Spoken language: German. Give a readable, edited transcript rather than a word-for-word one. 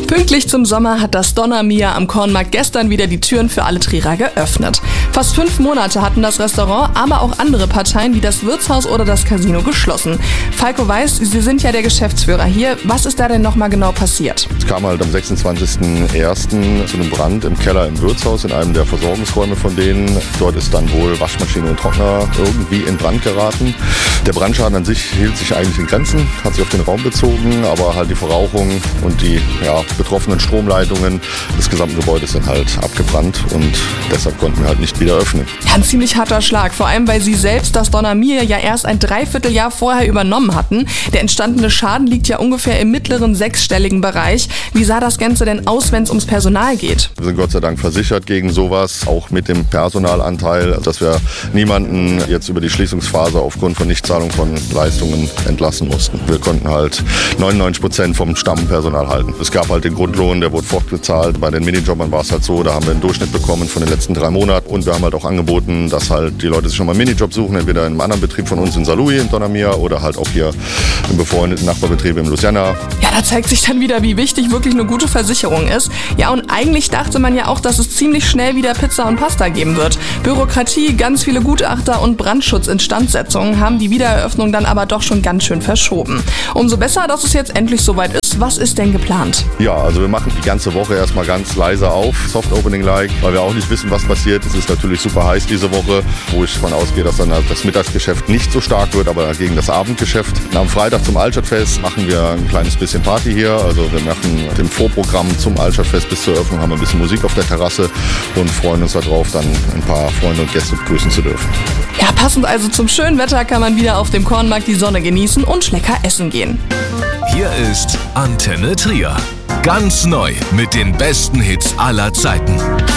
Pünktlich zum Sommer hat das Donna Mia am Kornmarkt gestern wieder die Türen für alle Trierer geöffnet. Fast 5 Monate hatten das Restaurant, aber auch andere Parteien wie das Wirtshaus oder das Casino geschlossen. Falco Weiß, Sie sind ja der Geschäftsführer hier. Was ist da denn nochmal genau passiert? Es kam halt am 26.01. zu einem Brand im Keller im Wirtshaus, in einem der Versorgungsräume von denen. Dort ist dann wohl Waschmaschine und Trockner irgendwie in Brand geraten. Der Brandschaden an sich hielt sich eigentlich in Grenzen, hat sich auf den Raum bezogen, aber halt die Verrauchung und die betroffenen Stromleitungen des gesamten Gebäudes sind halt abgebrannt und deshalb konnten wir halt nicht wieder öffnen. Ja, ein ziemlich harter Schlag, vor allem weil Sie selbst das Donna Mia ja erst ein Dreivierteljahr vorher übernommen hatten. Der entstandene Schaden liegt ja ungefähr im mittleren 6-stelligen Bereich. Wie sah das Ganze denn aus, wenn es ums Personal geht? Wir sind Gott sei Dank versichert gegen sowas, auch mit dem Personalanteil, dass wir niemanden jetzt über die Schließungsphase aufgrund von Nichtzahlung von Leistungen entlassen mussten. Wir konnten halt 99% vom Stammpersonal halten. Es gab halt den Grundlohn, der wurde fortbezahlt. Bei den Minijobbern war es halt so, da haben wir einen Durchschnitt bekommen von den letzten 3 Monaten. Und wir haben halt auch angeboten, dass halt die Leute sich schon mal einen Minijob suchen, entweder in einem anderen Betrieb von uns in Saarlouis, in Donna Mia, oder halt auch hier im befreundeten Nachbarbetrieb in Louisiana. Ja, da zeigt sich dann wieder, wie wichtig wirklich eine gute Versicherung ist. Ja, und eigentlich dachte man ja auch, dass es ziemlich schnell wieder Pizza und Pasta geben wird. Bürokratie, ganz viele Gutachter und Brandschutzinstandsetzungen haben die Wiedereröffnung dann aber doch schon ganz schön verschoben. Umso besser, dass es jetzt endlich soweit ist. Was ist denn geplant? Ja, also wir machen die ganze Woche erstmal ganz leise auf, Soft Opening-like, weil wir auch nicht wissen, was passiert. Es ist natürlich super heiß diese Woche, wo ich davon ausgehe, dass dann das Mittagsgeschäft nicht so stark wird, aber dagegen das Abendgeschäft. Und am Freitag zum Altstadtfest machen wir ein kleines bisschen Party hier. Also wir machen im Vorprogramm zum Altstadtfest bis zur Eröffnung haben wir ein bisschen Musik auf der Terrasse und freuen uns darauf, dann ein paar Freunde und Gäste begrüßen zu dürfen. Ja, passend also zum schönen Wetter kann man wieder auf dem Kornmarkt die Sonne genießen und lecker essen gehen. Hier ist Antenne Trier. Ganz neu mit den besten Hits aller Zeiten.